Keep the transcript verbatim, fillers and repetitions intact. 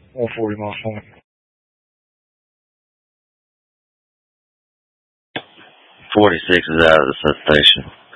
one forty miles point. forty-six is out of the substation.